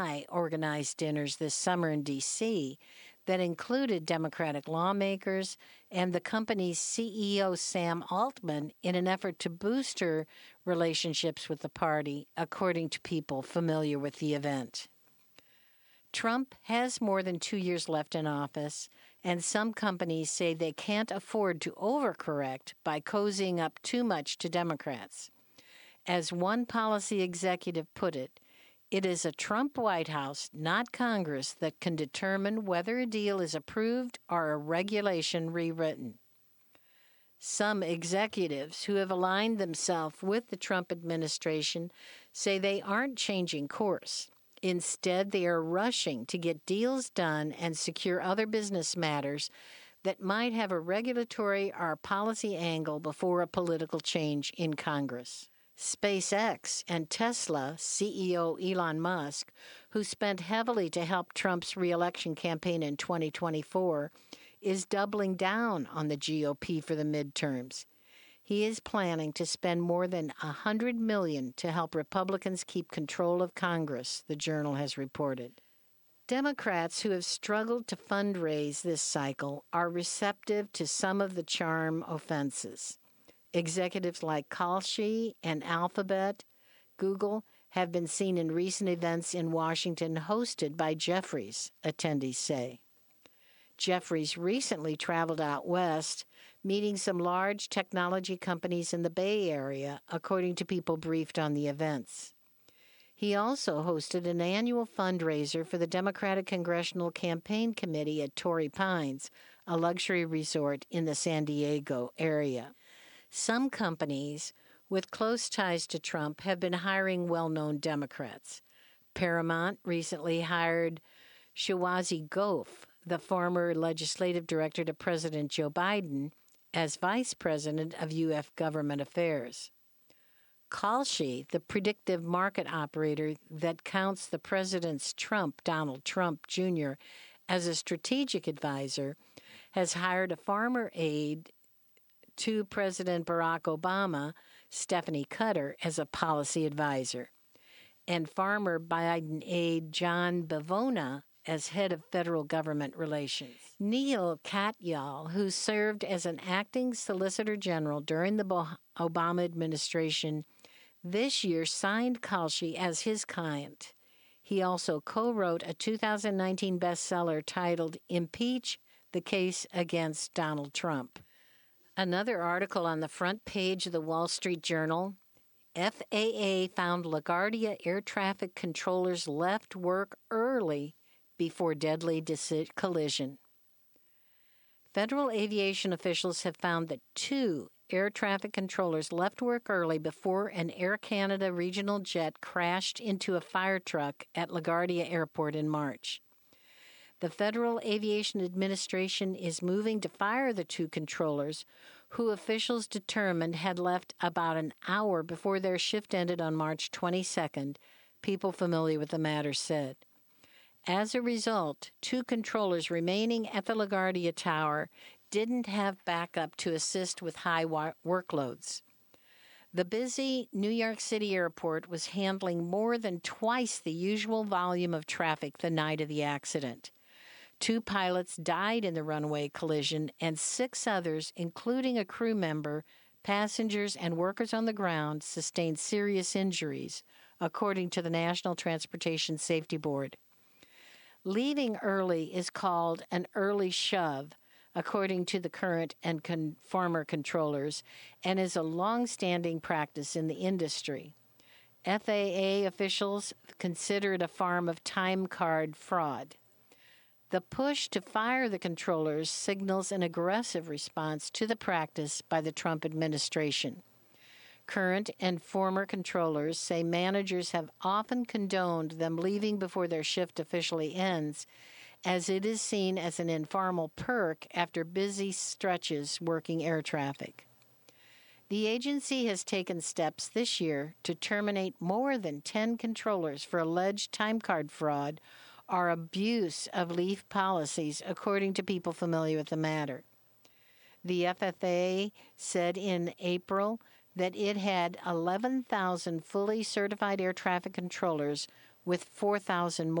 organized dinners this summer in D.C. that included Democratic lawmakers and the company's CEO, Sam Altman, in an effort to boost her relationships with the party, according to people familiar with the event. Trump has more than 2 years left in office, and some companies say they can't afford to overcorrect by cozying up too much to Democrats. As one policy executive put it, it is a Trump White House, not Congress, that can determine whether a deal is approved or a regulation rewritten. Some executives who have aligned themselves with the Trump administration say they aren't changing course. Instead, they are rushing to get deals done and secure other business matters that might have a regulatory or policy angle before a political change in Congress. SpaceX and Tesla CEO Elon Musk, who spent heavily to help Trump's re-election campaign in 2024, is doubling down on the GOP for the midterms. He is planning to spend more than $100 million to help Republicans keep control of Congress, the Journal has reported. Democrats who have struggled to fundraise this cycle are receptive to some of the charm offenses. Executives like Kalshi and Alphabet, Google, have been seen in recent events in Washington hosted by Jeffries, attendees say. Jeffries recently traveled out west, meeting some large technology companies in the Bay Area, according to people briefed on the events. He also hosted an annual fundraiser for the Democratic Congressional Campaign Committee at Torrey Pines, a luxury resort in the San Diego area. Some companies with close ties to Trump have been hiring well-known Democrats. Paramount recently hired Shiwazi Ghof, the former legislative director to President Joe Biden, as vice president of U.S. government affairs. Kalshi, the predictive market operator that counts the president's Donald Trump Jr., as a strategic advisor, has hired a former aide to President Barack Obama, Stephanie Cutter, as a policy advisor, and former Biden aide John Bavona as head of federal government relations. Neil Katyal, who served as an acting solicitor general during the Obama administration, this year signed Kalshi as his client. He also co-wrote a 2019 bestseller titled Impeach: The Case Against Donald Trump. Another article on the front page of the Wall Street Journal: FAA found LaGuardia air traffic controllers left work early before deadly collision. Federal aviation officials have found that 2 air traffic controllers left work early before an Air Canada regional jet crashed into a fire truck at LaGuardia Airport in March. The Federal Aviation Administration is moving to fire the 2 controllers, who officials determined had left about an hour before their shift ended on March 22nd, people familiar with the matter said. As a result, 2 controllers remaining at the LaGuardia Tower didn't have backup to assist with high workloads. The busy New York City airport was handling more than twice the usual volume of traffic the night of the accident. 2 pilots died in the runway collision, and 6 others, including a crew member, passengers, and workers on the ground, sustained serious injuries, according to the National Transportation Safety Board. Leaving early is called an early shove, according to the current and former controllers, and is a long-standing practice in the industry. FAA officials consider it a form of time card fraud. The push to fire the controllers signals an aggressive response to the practice by the Trump administration. Current and former controllers say managers have often condoned them leaving before their shift officially ends, as it is seen as an informal perk after busy stretches working air traffic. The agency has taken steps this year to terminate more than 10 controllers for alleged time card fraud or abuse of leave policies, according to people familiar with the matter. The FAA said in April that it had 11,000 fully certified air traffic controllers with 4,000